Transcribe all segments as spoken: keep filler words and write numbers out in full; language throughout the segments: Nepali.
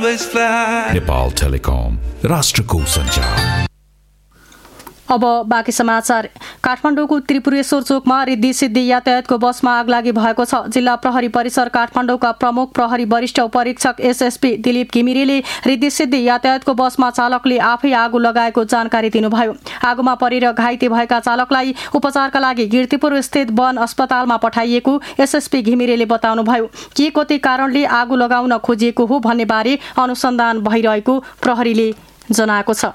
always fly. नेपाल टेलिकम, राष्ट्रको सञ्चार। अब बाँकी समाचार। काठमाडौँको त्रिपुरेश्वर चोकमा रिद्धि सिद्धि यातायातको बसमा आगलागी भएको छ। जिल्ला प्रहरी परिसर काठमाडौँका प्रमुख प्रहरी वरिष्ठ उपरीक्षक एसएसपी दिलीप घिमिरेले रिद्धि सिद्धि यातायातको बसमा चालकले आफै आगो लगाएको जानकारी दिनुभयो। आगोमा परेर घाइते भएका चालकलाई उपचारका लागि कीर्तिपुर स्थित वन अस्पतालमा पठाइएको एसएसपी घिमिरेले बताउनुभयो। के कति कारणले आगो लगाउन खोजिएको हो भन्ने बारे अनुसन्धान भइरहेको प्रहरीले जनाएको छ।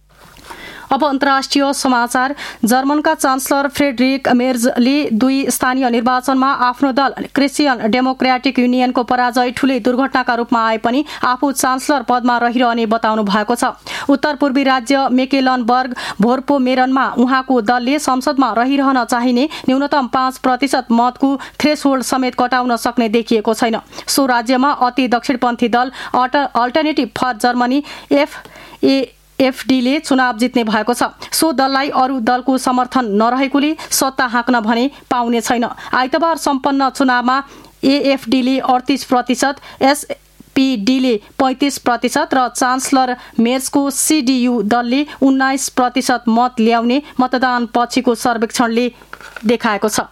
अब अन्तर्राष्ट्रिय समाचार। जर्मनका चान्सलर फ्रेडरिक मेर्जले दुई स्थानीय निर्वाचनमा आफ्नो दल क्रिस्चियन डेमोक्रेटिक युनियनको पराजय ठूलै दुर्घटनाका रूपमा आए पनि आफू चान्सलर पदमा रहिरहने बताउनु भएको छ। उत्तर पूर्वी राज्य मेकेलनबर्ग भोर्पोमेरनमा उहाँको दलले संसदमा रहिरहन चाहिने न्यूनतम पाँच प्रतिशत मतको थ्रेसहोल्ड समेत कटाउन सक्ने देखिएको छैन। सो राज्यमा अति दक्षिणपन्थी दल अल्टरनेटिभ फर जर्मनी एफए एफडीले चुनाव जित्ने भएको छ। सो दललाई अरू दलको समर्थन नरहेकोले सत्ता हाँक्न भने पाउने छैन। आइतबार सम्पन्न चुनावमा एएफडीले अडतिस प्रतिशत, एसपीडीले पैँतिस प्रतिशत र चान्सलर मेर्जको सीडीयू दलले उन्नाइस प्रतिशत मत ल्याउने मतदान पछिको सर्वेक्षणले देखाएको छ।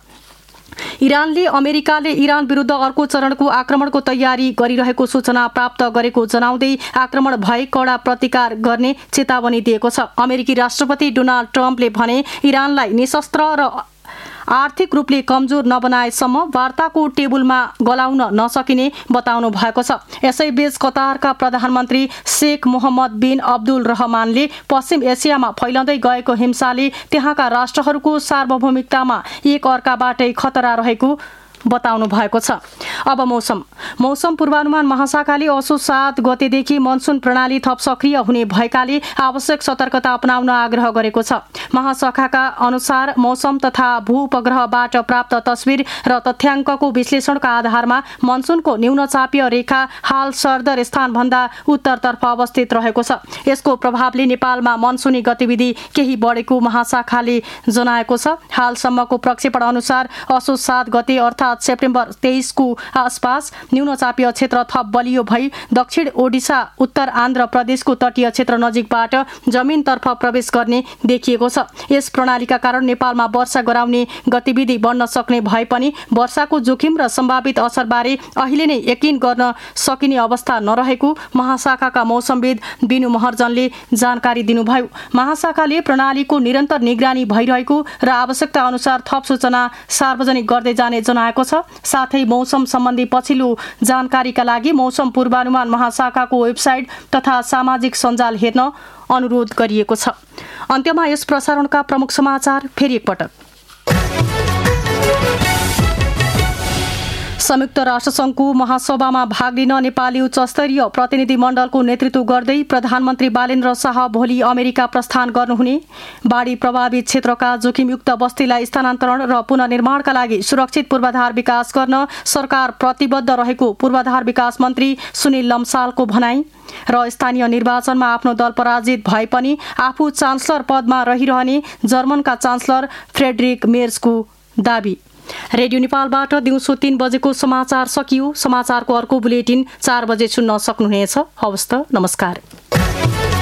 इरानले अमेरिकाले इरान विरुद्ध अर्को चरणको आक्रमणको तयारी गरिरहेको सूचना प्राप्त गरेको जनाउँदै आक्रमण भए कडा प्रतिकार गर्ने चेतावनी दिएको छ। अमेरिकी राष्ट्रपति डोनाल्ड ट्रम्पले भने इरानलाई निशस्त्र र आर्थिक रूपले कमजोर नबनाएसम्म वार्ताको टेबुलमा गलाउन नसकिने बताउनु भएको छ। यसैबीच कतारका प्रधानमन्त्री शेख मोहम्मद बिन अब्दुल रहमानले पश्चिम एसियामा फैलँदै गएको हिंसाले त्यहाँका राष्ट्रहरूको सार्वभौमिकतामा एक अर्काबाटै खतरा रहेको बताउनु भएको छ। अब मौसम। मौसम पूर्वानुमान महाशाखाले असोज सात गतेदेखि मनसुन प्रणाली थप सक्रिय हुने भएकाले आवश्यक सतर्कता अपनाउन आग्रह गरेको छ। महाशाखाका अनुसार मौसम तथा भूउपग्रहबाट प्राप्त तस्बिर र तथ्याङ्कको विश्लेषणका आधारमा मनसुनको न्यून चापीय रेखा हाल सरदर स्थानभन्दा उत्तरतर्फ अवस्थित रहेको छ। यसको प्रभावले नेपालमा मनसुनी गतिविधि केही बढेको महाशाखाले जनाएको छ। हालसम्मको प्रक्षेपण अनुसार असोज सात गते अर्थात् सेप्टेम्बर तेइस को आसपास न्यून चापीय क्षेत्र थप बलियो भई दक्षिण ओडिसा उत्तर आन्ध्र प्रदेशको तटीय क्षेत्र नजिकबाट जमिनतर्फ प्रवेश गर्ने देखिएको छ। यस प्रणालीका कारण नेपालमा वर्षा गराउने गतिविधि बढ्न सक्ने भए पनि वर्षाको जोखिम र सम्भावित असरबारे अहिले नै यकिन गर्न सकिने अवस्था नरहेको महाशाखाका मौसमविद बिनु महर्जनले जानकारी दिनुभयो। महाशाखाले प्रणालीको निरन्तर निगरानी भइरहेको र आवश्यकता अनुसार थप सूचना सार्वजनिक गर्दै जाने जनाएको छ। साथै मौसम सम्बन्धी पछिल्लो जानकारीका लागि मौसम पूर्वानुमान महाशाखाको वेबसाइट तथा सामाजिक सञ्जाल हेर्न अनुरोध गरिएको छ। अन्त्यमा यस प्रसारणका प्रमुख समाचार फेरि एकपटक। संयुक्त राष्ट्रसङ्घको महासभामा भाग लिन नेपाली उच्च स्तरीय प्रतिनिधि मण्डलको नेतृत्व गर्दै प्रधानमन्त्री बालेन्द्र शाह भोलि अमेरिका प्रस्थान गर्नुहुने। बाढी प्रभावित क्षेत्रका जोखिमयुक्त बस्तीलाई स्थानान्तरण र पुनर्निर्माणका लागि सुरक्षित पूर्वाधार विकास गर्न सरकार प्रतिबद्ध रहेको पूर्वाधार विकास मन्त्री सुनिल लम्सालको भनाई। र स्थानीय निर्वाचनमा आफ्नो दल पराजित भए पनि आफू चान्सलर पदमा रहिरहने जर्मनका चान्सलर फ्रेडरिक मेर्जको दाबी। रेडियो नेपालबाट दिउँसो तीन बजेको समाचार सकियो। समाचारको अर्को बुलेटिन चार बजे सुन्न सक्नुहुनेछ। हवस् त, नमस्कार।